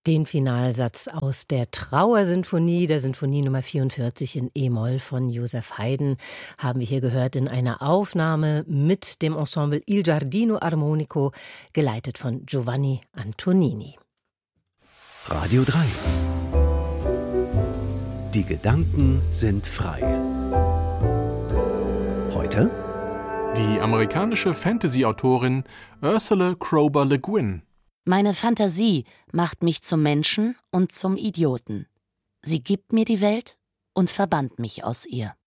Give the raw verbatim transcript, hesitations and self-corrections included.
Den Finalsatz aus der Trauersinfonie, der Sinfonie Nummer vierundvierzig in E-Moll von Joseph Haydn, haben wir hier gehört in einer Aufnahme mit dem Ensemble Il Giardino Armonico, geleitet von Giovanni Antonini. Radio drei. Die Gedanken sind frei. Heute? Die amerikanische Fantasy-Autorin Ursula Kroeber Le Guin. Meine Fantasie macht mich zum Menschen und zum Idioten. Sie gibt mir die Welt und verbannt mich aus ihr.